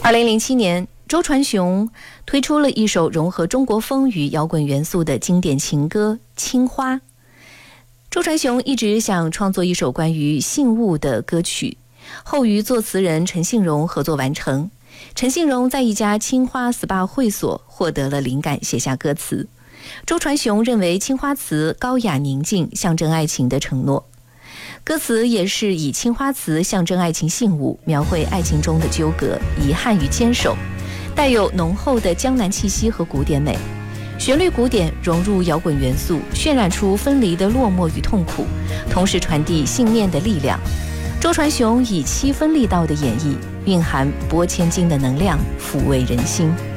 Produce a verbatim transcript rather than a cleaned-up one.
二零零七年，周传雄推出了一首融合中国风与摇滚元素的经典情歌《青花》。周传雄一直想创作一首关于信物的歌曲，后与作词人陈信荣合作完成。陈信荣在一家青花 S P A 会所获得了灵感，写下歌词。周传雄认为青花瓷高雅宁静，象征爱情的承诺。歌词也是以青花瓷象征爱情信物，描绘爱情中的纠葛、遗憾与坚守，带有浓厚的江南气息和古典美。旋律古典融入摇滚元素，渲染出分离的落寞与痛苦，同时传递信念的力量。周传雄以七分力道的演绎，蕴含拨千斤的能量，抚慰人心。